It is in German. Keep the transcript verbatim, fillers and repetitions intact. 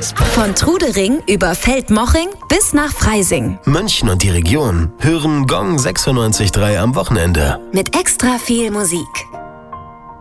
Von Trudering über Feldmoching bis nach Freising. München und die Region hören Gong sechsundneunzig Komma drei am Wochenende. Mit extra viel Musik.